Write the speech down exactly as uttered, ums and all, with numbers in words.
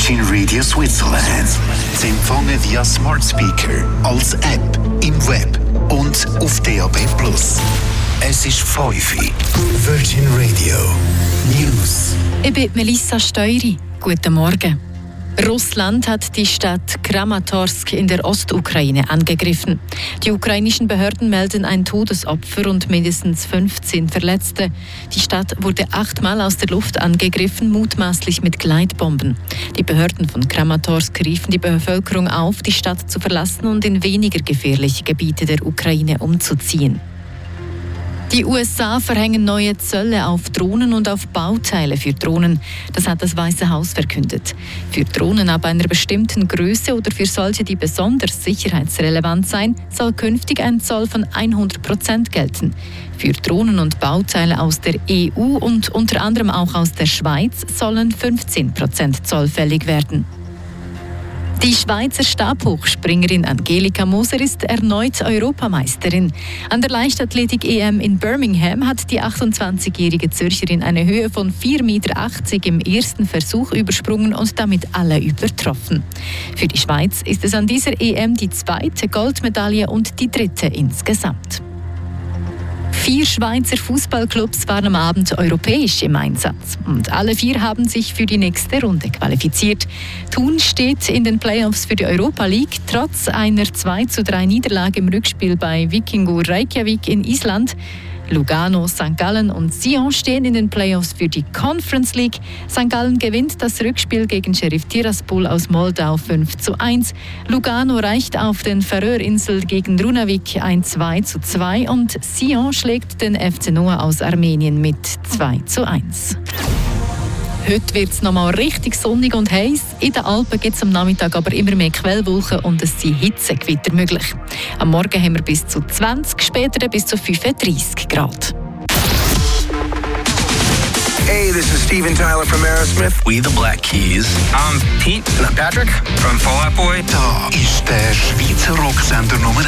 Virgin Radio Switzerland. Sie empfangen via Smart Speaker, als App, im Web und auf D A B plus. Es ist fünf Uhr. Virgin Radio News. Ich bin Melissa Steury. Guten Morgen. Russland hat die Stadt Kramatorsk in der Ostukraine angegriffen. Die ukrainischen Behörden melden ein Todesopfer und mindestens fünfzehn Verletzte. Die Stadt wurde achtmal aus der Luft angegriffen, mutmaßlich mit Gleitbomben. Die Behörden von Kramatorsk riefen die Bevölkerung auf, die Stadt zu verlassen und in weniger gefährliche Gebiete der Ukraine umzuziehen. Die U S A verhängen neue Zölle auf Drohnen und auf Bauteile für Drohnen. Das hat das Weiße Haus verkündet. Für Drohnen ab einer bestimmten Größe oder für solche, die besonders sicherheitsrelevant seien, soll künftig ein Zoll von hundert Prozent gelten. Für Drohnen und Bauteile aus der E U und unter anderem auch aus der Schweiz sollen fünfzehn Prozent Zoll fällig werden. Die Schweizer Stabhochspringerin Angelika Moser ist erneut Europameisterin. An der Leichtathletik-E M in Birmingham hat die achtundzwanzigjährige Zürcherin eine Höhe von vier Meter achtzig im ersten Versuch übersprungen und damit alle übertroffen. Für die Schweiz ist es an dieser E M die zweite Goldmedaille und die dritte insgesamt. Vier Schweizer Fußballclubs waren am Abend europäisch im Einsatz. Und alle vier haben sich für die nächste Runde qualifiziert. Thun steht in den Playoffs für die Europa League, trotz einer zwei zu drei Niederlage im Rückspiel bei Vikingur Reykjavik in Island. Lugano, Sankt Gallen und Sion stehen in den Playoffs für die Conference League. Sankt Gallen gewinnt das Rückspiel gegen Sheriff Tiraspol aus Moldau fünf zu eins. Lugano reicht auf den Färöerinseln gegen Runavik ein zwei zu zwei und Sion schlägt den F C Noah aus Armenien mit zwei zu eins. Heute wird es nochmal richtig sonnig und heiß. In den Alpen gibt es am Nachmittag aber immer mehr Quellwolken und es sind Hitzegewitter möglich. Am Morgen haben wir bis zu zwanzig, später bis zu fünfunddreißig Grad. Hey, this is Steven Tyler from Aerosmith. We the Black Keys. I'm Pete. And I'm Patrick from Fall Out Boy. Da ist der Schweizer Rocksender Nummer